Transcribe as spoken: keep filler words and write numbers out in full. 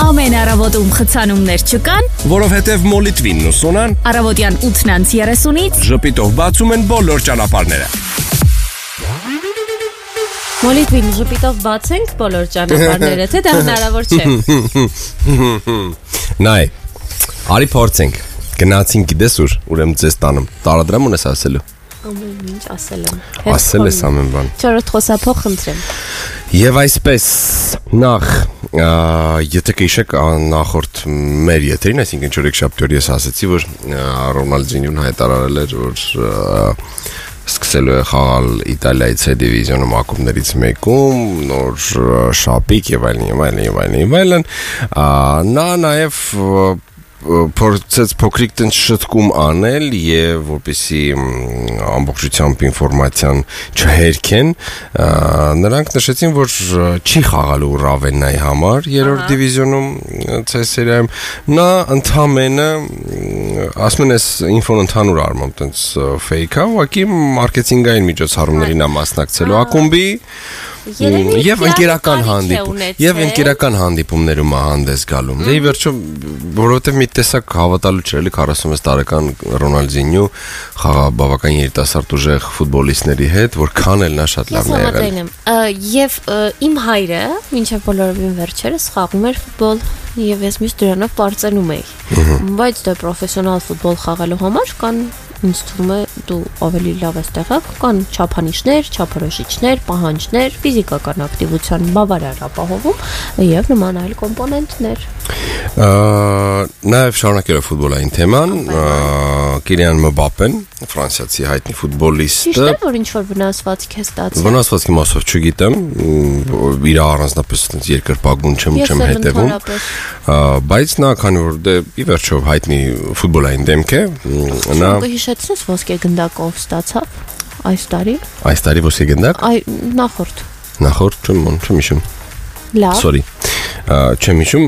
Ամեն առավոտում խցանումներ չկան, որովհետև Մոլիտվինն ու Սոնան առավոտյան ութից երեսունից ժպիտով բացում են բոլոր ճանապարհները։ Մոլիտվին ժպիտով բացենք բոլոր ճանապարհները, թե դա հնարավոր չէ։ Նայ, արի փորձենք։ Գնացինք գիտես ուր, ուրեմն ձեզ տանում։ Տարադրամ ունես ասելու։ Ամեն ինչ ասել եմ։ Ասել ես ամեն բան։ Չորրորդ խոսափող խնդրեմ։ Եվ այսպես նախ, եթե կհիշեք նախորդ մեր եթերին, այսինքն չորեքշաբթի օր ես ասացի, որ Ռոնալդինյոն հայտարարել էր, որ սկսելու է խաղալ Իտալիայի C դիվիզիոնում ակումբներից մեկում, նոր շապիկ եւ այլն եւ այլն եւ այլն եւ այլն։ Նա նաեւ փորձեց փոքրիկ տնտեսչություն անել եւ որպեսի ամբողջությամբ ինֆորմացիան չհերքեն, նրանք նշեցին, որ չի խաղալու Ռավեննայի համար երրորդ դիվիզիոնում C սերիայում։ Նա ընդամենը ասում են, այս ինֆոն ընդհանուր առմամբ տենց ֆեյք է, ուղղակի մարքեթինգային միջոցառումներին է մասնակցելու ակումբի Եվ ընկերական հանդիպում Եվ ընկերական հանդիպումներում է հանդես գալու։ Դե ի վերջո, որովհետև մի տեսակ հավատալու չէ, էլի քառասունվեց տարեկան Ռոնալդինյո խաղա բավական երիտասարդ ուժեղ ֆուտբոլիստների հետ, որքան էլ նա շատ լավն է եղել։ Եվ իմ հայրը, մինչև բոլորովին վերջերս խաղում էր ֆուտբոլ, եւ ես միշտ դրանով պարծենում էի։ Բայց դե պրոֆեսիոնալ ֆուտբոլ խաղալու համար կան ինձ թվում է դու ավելի լավ ես տեղակ, կան չափանիշներ, չափորոշիչներ, պահանջներ, ֆիզիկական ակտիվության բավարար ապահովում եւ նման այլ կոմպոնենտներ։ Նաեւ շարունակելով ֆուտբոլային թեման, Կիլիան Մբապեն, ֆրանսիացի հայտնի ֆուտբոլիստը, Ճիշտ է, որ ինչ որ վնասվածք է ստացել։ Վնասվածքի մասով չգիտեմ, իր առանձնապես այդպես երկրպագուն չեմ չեմ հետևում, բայց նա քանի որ դե ի վերջո հայտնի ֆուտբոլային դեմք է, նա Հիշեցնես ոսկե գնդակով ստացավ այս տարի։ Այս տարի ոսկե գնդակ։ Այ նախորդ։ Նախորդ չեմ չեմ հիշում։ Լավ։ Sorry։ Չեմ հիշում,